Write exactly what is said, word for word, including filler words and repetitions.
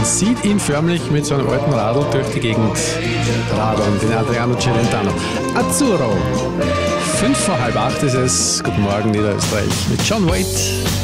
sieht ihn förmlich mit so einem alten Radl durch die Gegend radeln, den Adriano Celentano. Azzurro. Fünf vor halb acht ist es. Guten Morgen, Niederösterreich mit John Waite.